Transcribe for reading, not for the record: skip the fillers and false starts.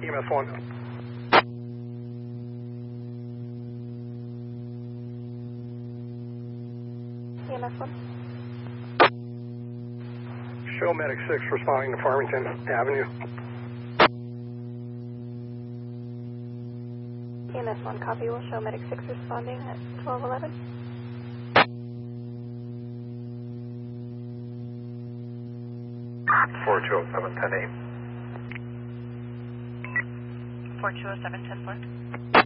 EMS 1. EMS 1. Show Medic 6 responding to Farmington Avenue. EMS 1, copy. Will show Medic 6 responding at 1211. 4207, 10-8. 4207, 10-4.